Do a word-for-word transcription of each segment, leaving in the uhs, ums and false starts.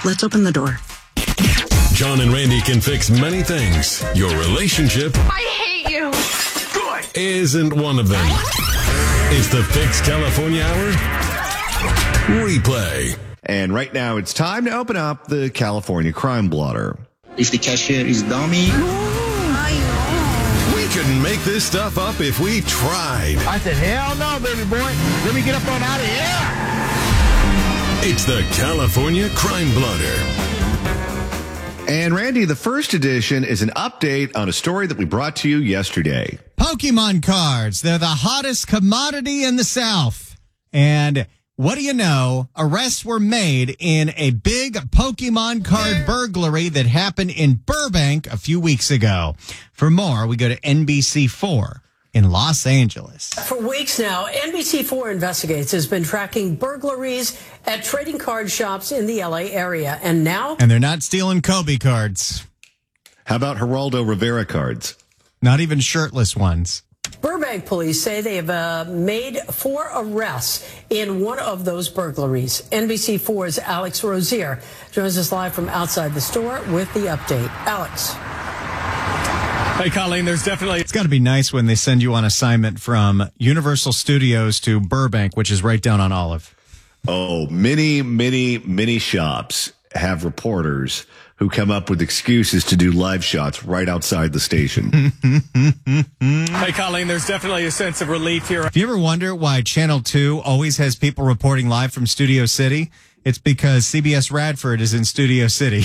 Let's open the door. John and Randy can fix many things. Your relationship I hate you. good isn't one of them. It's the Fix California Hour replay. And right now it's time to open up the California Crime Blotter. If the cashier is dummy. We couldn't make this stuff up if we tried. I said, hell no, baby boy. Let me get up on out of here. It's the California Crime Blotter. And Randy, the first edition is an update on a story that we brought to you yesterday. Pokemon cards. They're the hottest commodity in the South. And what do you know? Arrests were made in a big Pokemon card burglary that happened in Burbank a few weeks ago. For more, we go to N B C four in Los Angeles. For weeks now, N B C four Investigates has been tracking burglaries at trading card shops in the L A area. And now... And they're not stealing Kobe cards. How about Geraldo Rivera cards? Not even shirtless ones. Burbank police say they have uh, made four arrests in one of those burglaries. N B C four's Alex Rozier joins us live from outside the store with the update. Alex. Hey, Colleen, there's definitely... It's got to be nice when they send you on assignment from Universal Studios to Burbank, which is right down on Olive. Oh, many, many, many shops have reporters who come up with excuses to do live shots right outside the station. Hey, Colleen, there's definitely a sense of relief here. If you ever wonder why Channel two always has people reporting live from Studio City, it's because C B S Radford is in Studio City.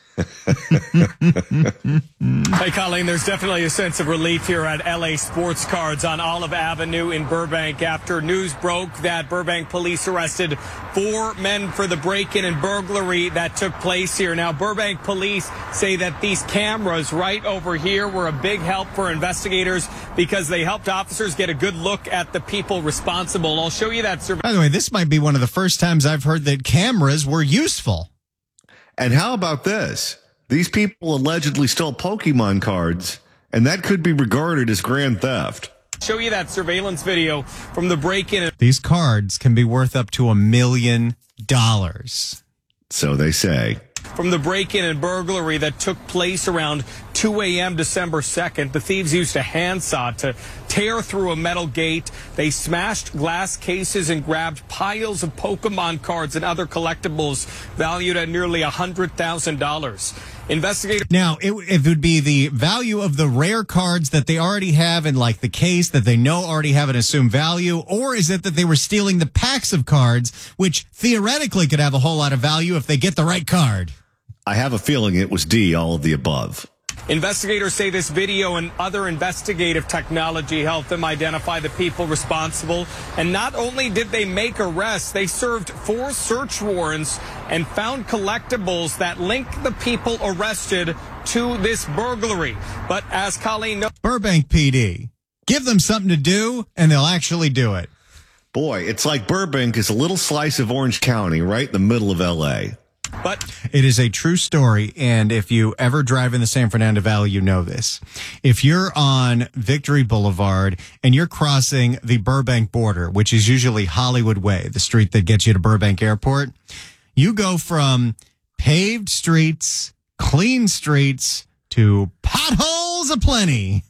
Hey, Colleen, there's definitely a sense of relief here at L A Sports Cards on Olive Avenue in Burbank after news broke that Burbank police arrested four men for the break-in and burglary that took place here. Now, Burbank police say that these cameras right over here were a big help for investigators because they helped officers get a good look at the people responsible. I'll show you that survey. By the way, this might be one of the first times I've heard that cameras were useful. And how about this? These people allegedly stole Pokemon cards, and that could be regarded as grand theft. Show you that surveillance video from the break-in. These cards can be worth up to a million dollars. So they say. From the break-in and burglary that took place around two a.m. December second, the thieves used a handsaw to tear through a metal gate. They smashed glass cases and grabbed piles of Pokemon cards and other collectibles valued at nearly one hundred thousand dollars. Investigators. Now, it, it would be the value of the rare cards that they already have in, like, the case that they know already have an assumed value, or is it that they were stealing the packs of cards, which theoretically could have a whole lot of value if they get the right card? I have a feeling it was D, all of the above. Investigators say this video and other investigative technology helped them identify the people responsible. And not only did they make arrests, they served four search warrants and found collectibles that link the people arrested to this burglary. But as Colleen knows, Burbank P D, give them something to do and they'll actually do it. Boy, it's like Burbank is a little slice of Orange County right in the middle of L A. But it is a true story, and if you ever drive in the San Fernando Valley, you know this. If you're on Victory Boulevard and you're crossing the Burbank border, which is usually Hollywood Way, the street that gets you to Burbank Airport, you go from paved streets, clean streets, to potholes aplenty.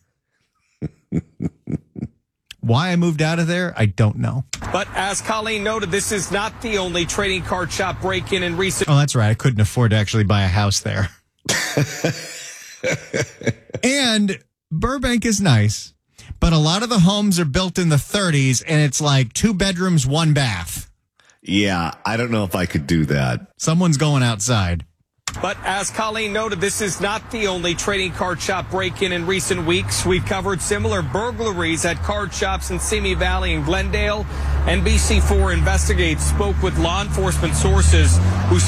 Why I moved out of there, I don't know. But as Colleen noted, this is not the only trading card shop break-in in recent... Oh, that's right. I couldn't afford to actually buy a house there. And Burbank is nice, but a lot of the homes are built in the thirties, and it's like two bedrooms, one bath. Yeah, I don't know if I could do that. Someone's going outside. But as Colleen noted, this is not the only trading card shop break-in in recent weeks. We've covered similar burglaries at card shops in Simi Valley and Glendale. N B C four Investigates spoke with law enforcement sources who